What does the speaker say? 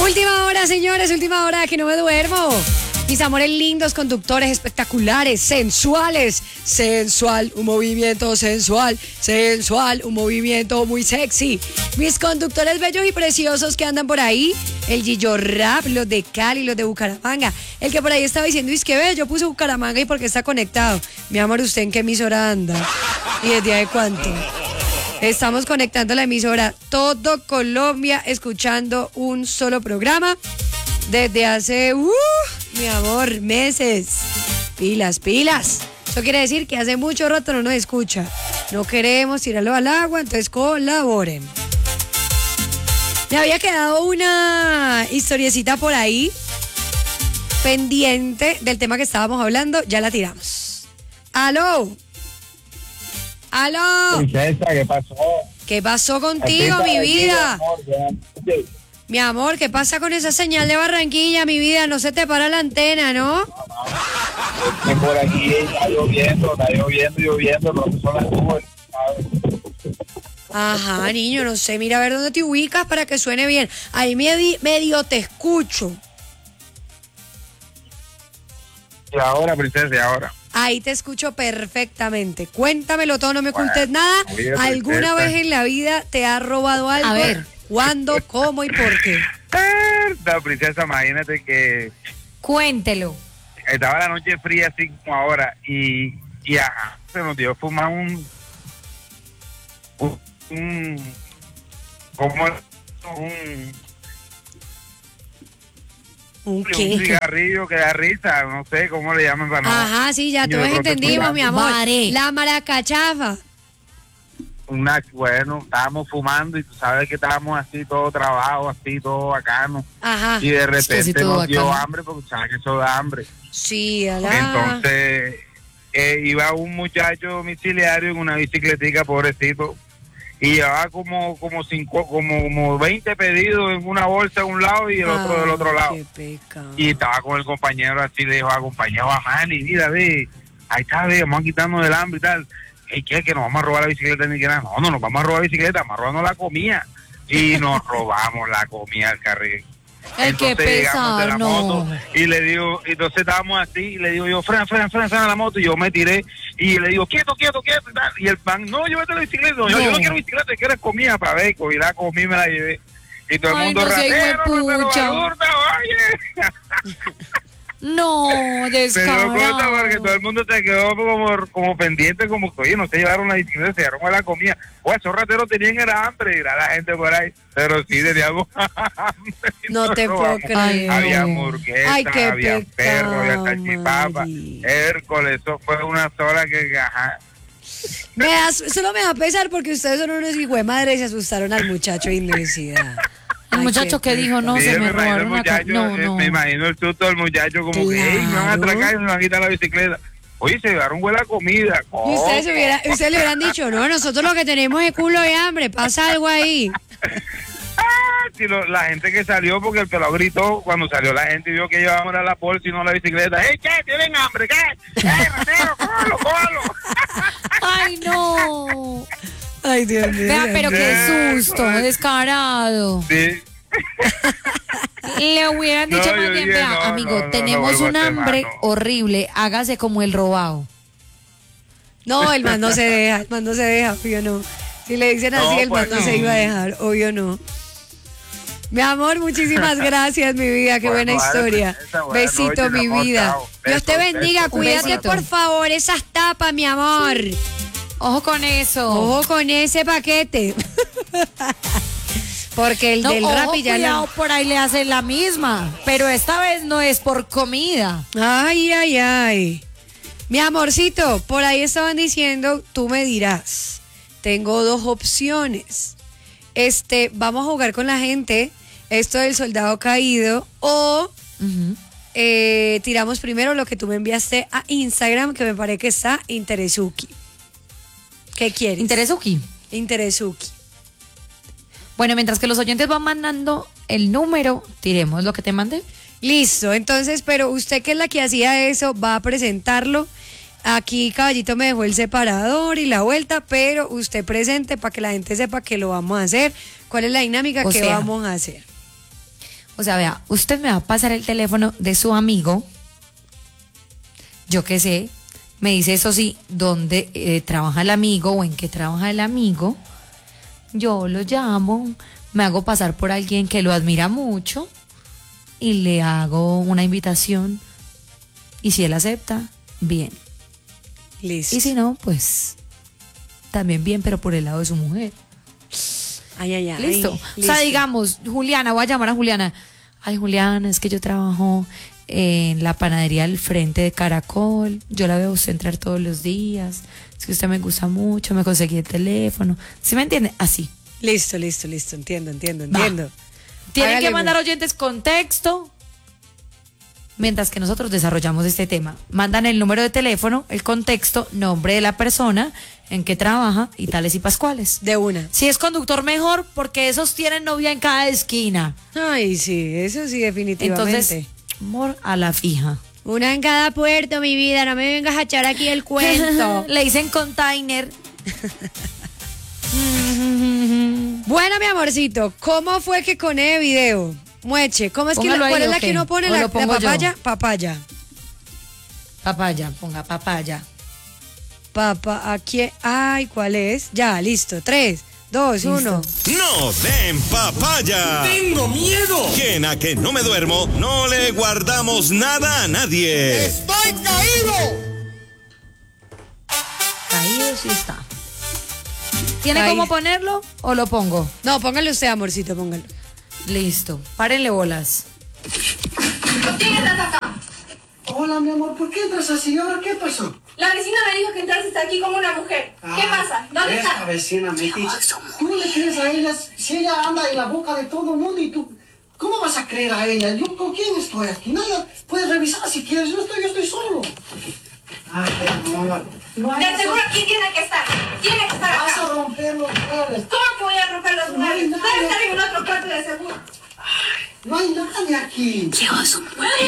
Última hora, señores, última hora que no me duermo. Mis amores lindos, conductores espectaculares, sensuales. Sensual, un movimiento sensual. Sensual, un movimiento muy sexy. Mis conductores bellos y preciosos que andan por ahí. El Gillo Rap, los de Cali, los de Bucaramanga. El que por ahí estaba diciendo, es que ve, yo puse Bucaramanga y porque está conectado. Mi amor, ¿usted en qué emisora anda? ¿Y desde hace cuánto? Estamos conectando la emisora todo Colombia, escuchando un solo programa desde hace, mi amor, meses. Pilas, pilas. Eso quiere decir que hace mucho rato no nos escucha. No queremos tirarlo al agua, entonces colaboren. Me había quedado una historiecita por ahí pendiente del tema que estábamos hablando, ya la tiramos. ¡Aló! ¡Aló! Princesa, ¿qué pasó? ¿Qué pasó contigo, mi vida? Mi amor, ¿qué pasa con esa señal de Barranquilla, mi vida? No se te para la antena, ¿no? Por aquí está lloviendo, no son las nubes. Ajá, niño, no sé, mira a ver dónde te ubicas para que suene bien. Ahí medio te escucho. Y ahora, princesa, y ahora. Ahí te escucho perfectamente. Cuéntamelo todo, no me ocultes nada. Oye, ¿Alguna vez en la vida te ha robado algo? A ver. ¿Cuándo, cómo y por qué? La princesa, imagínate que Cuéntelo. estaba la noche fría así como ahora y ajá, se nos dio a fumar ¿Un un qué? cigarrillo que da risa, no sé cómo le llaman para no. Ajá, sí, ya todos entendimos, mi amor. Vale. La maracachafa. Bueno, estábamos fumando y tú sabes que estábamos así todo trabajo, así todo bacano. Ajá. Y de Sí, repente todo nos dio bacano. hambre porque sabes que eso da hambre. Sí, alá. Entonces iba un muchacho domiciliario en una bicicletica, pobrecito, y llevaba como 20 pedidos en una bolsa de un lado y el otro del otro lado. Qué pecado. Y estaba con el compañero así, le dijo al compañero, Manny, mira, ve, ahí está, ve, vamos a quitarnos del hambre y tal. ¿Qué? Que nos vamos a robar la bicicleta ni que nada. No nos vamos a robar la bicicleta, vamos a robarnos la comida. Y nos robamos la comida al carril. Ay, qué Entonces llegamos de pesado, la no. moto y le digo, entonces estábamos así y le digo yo, frena la moto, y yo me tiré y le digo, quieto, y tal. Y el pan, no, llévate la bicicleta. No, yo no quiero bicicleta, quiero comida para ver. Y la comí, me la llevé. Y todo el Ay, mundo no sea ratero, hijuepucha. oye. No, Se dio cuenta descarado. porque todo el mundo se quedó como pendiente, como que, oye, no se llevaron la bicicleta, se llevaron la comida. Pues esos rateros tenían era hambre, era la gente por ahí, pero sí teníamos hambre. No te puedo robamos. creer. Había hamburguesas, Ay, qué había perro, había pecado, salchipapa, Mari. Hércules, eso fue una sola que, ajá. Solo me da pesar porque ustedes son unos hijos de madre y se asustaron al muchacho de universidad. El muchacho que dijo, no, Sí, se me imagino el robaron una muchacho, No. me imagino el susto del muchacho como que, hey, me van a Claro. atracar y me van a quitar la bicicleta. Oye, se llevaron buena comida. Y ustedes, ustedes le hubieran dicho, no, nosotros lo que tenemos es culo de hambre, pasa algo ahí. Si la gente que salió, porque el pelado gritó cuando salió la gente y vio que llevábamos la bolsa y no la bicicleta. ¡Hey, qué! ¿Tienen hambre? ¿Qué? Ratero, cójalo! Ay, no. Ay, Dios mío. Vea, pero qué susto, descarado. Sí. Le hubieran No, dicho yo más bien, dije, vea, no, amigo, no, tenemos no vuelvo un a hacer hambre más, no. horrible, hágase como el robado. No, el man no se deja, obvio no. Si le dicen así, No, el man pues no se no. iba a dejar, obvio no. Mi amor, muchísimas gracias, mi vida, qué Bueno, buena dale, historia. princesa, buenas Besito, noches, mi amor, vida. chao. Dios te Besos, bendiga, besos. cuídate, besito. por favor, esas tapas, mi amor. Ojo con eso. Ojo con ese paquete. Porque el No, del ojo, Rappi ya cuidado, no. por ahí le hacen la misma, pero esta vez no es por comida. Ay, ay, ay. Mi amorcito, por ahí estaban diciendo, tú me dirás, tengo dos opciones. Vamos a jugar con la gente, esto del soldado caído, o tiramos primero lo que tú me enviaste a Instagram, que me parece que está Interesuki. ¿Qué quieres? Interesuki. Interesuki. Bueno, mientras que los oyentes van mandando el número, tiremos lo que te mandé. Listo, entonces, pero usted que es la que hacía eso, va a presentarlo. Aquí Caballito me dejó el separador y la vuelta, pero usted presente para que la gente sepa que lo vamos a hacer. ¿Cuál es la dinámica O que sea, vamos a hacer? O sea, vea, usted me va a pasar el teléfono de su amigo, yo qué sé, me dice eso sí, dónde trabaja el amigo o en qué trabaja el amigo, yo lo llamo, me hago pasar por alguien que lo admira mucho y le hago una invitación y si él acepta, bien. Listo. Y si no, pues también bien, pero por el lado de su mujer. Ay, ay, ay. Listo. O sea, digamos, Juliana, voy a llamar a Juliana. Ay, Juliana, es que yo trabajo en la panadería al frente de Caracol. Yo la veo a usted entrar todos los días. Es que usted me gusta mucho, me conseguí el teléfono. ¿Sí me entiende? Así. Listo, listo, listo. Entiendo, entiendo, Va. entiendo. Tienen Hágale, que mandar pues. oyentes con texto. Mientras que nosotros desarrollamos este tema. Mandan el número de teléfono, el contexto, nombre de la persona, en qué trabaja y tales y pascuales. De una. Si es conductor, mejor, porque esos tienen novia en cada esquina. Ay, sí, eso sí, definitivamente. Entonces, amor a la fija. Una en cada puerto, mi vida, no me vengas a echar aquí el cuento. Le dicen container. Bueno, mi amorcito, ¿cómo fue que con el video? Mueche, ¿cómo es Póngalo que cuál ahí, es la ¿o que qué? uno pone? ¿O La lo pongo yo? papaya, papaya. Papaya, ponga papaya. Papa, aquí. Ay, ¿cuál es? Ya, listo. 3, 2, 1. No den papaya. ¡Tengo miedo! Que en A que no me duermo no le guardamos nada a nadie. ¡Estoy caído! Caído sí está. ¿Tiene Ahí. cómo ponerlo o lo pongo? No, póngale usted, amorcito, póngalo. Listo. Párenle bolas. ¿Quién estás acá? Hola, mi amor, ¿por qué entras así? ¿Ahora qué pasó? La vecina me dijo que entraste aquí como una mujer. ¿Qué pasa? ¿Dónde Esta está? vecina metiche. ¿Cómo le crees a ella si ella anda en la boca de todo el mundo y tú? ¿Cómo vas a creer a ella? ¿Yo con quién estoy aquí? Nadie puedes revisar si quieres. Yo estoy solo. Ay, amor. De seguro aquí tiene que estar. Tiene que estar Vas a acá. romper los muebles. ¿Cómo que voy a romper los muebles? No hay Debe nadie. estar en un otro cuarto de seguro. No hay nadie aquí.